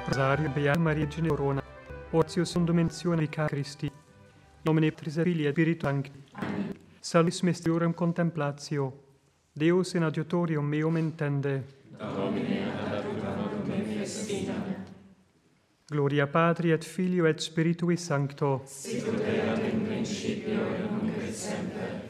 Rosario Beata Maria Gene Corona, Ortio Dimensione Vica Christi, Nomine Patris et Filii et Spiritus Sancti. Amen. Salus Mysterium Contemplatio, Deus in adiutorium meum intende. Domine ad adiutorium me festina. Gloria Patri et Filio et Spiritui Sancto. Sicut erat in principio et nunc et semper